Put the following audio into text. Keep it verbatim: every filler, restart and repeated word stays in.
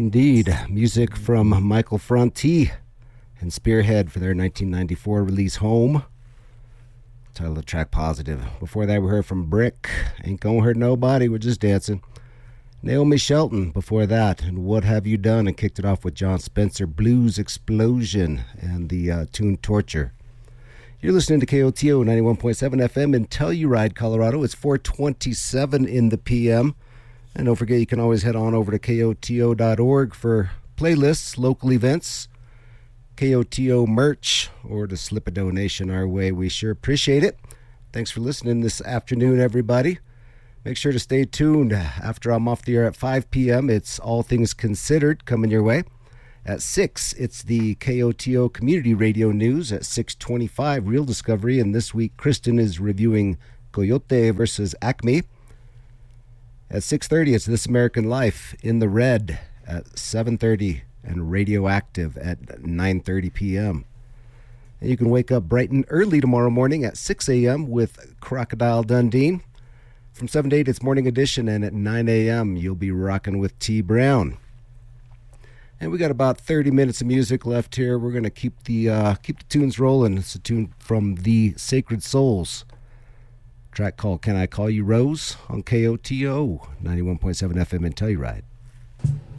Indeed. Music from Michael Franti and Spearhead for their nineteen ninety-four release Home. Title of the track Positive. Before that we heard from Brick, Ain't Gonna Hurt Nobody, We're Just Dancing. Naomi Shelton before that, and What Have You Done, and kicked it off with John Spencer, Blues Explosion, and the uh, tune Torture. You're listening to K O T O ninety-one point seven F M in Telluride, Colorado. It's four twenty-seven in the P M. And don't forget, you can always head on over to K O T O dot org for playlists, local events, K O T O merch, or to slip a donation our way. We sure appreciate it. Thanks for listening this afternoon, everybody. Make sure to stay tuned. After I'm off the air at five p.m., it's All Things Considered coming your way. At six, it's the K O T O Community Radio News. At six twenty-five, Real Discovery. And this week, Kristen is reviewing Coyote versus Acme. At six thirty, it's This American Life in the Red. At seven thirty, and Radioactive at nine thirty p.m. And you can wake up bright and early tomorrow morning at six a.m. with Crocodile Dundee. From seven to eight, it's Morning Edition, and at nine a.m., you'll be rocking with T. Brown. And we got about thirty minutes of music left here. We're going to keep the uh, keep the tunes rolling. It's a tune from The Sacred Souls. A track called Can I Call You Rose on K O T O ninety-one point seven F M in Telluride.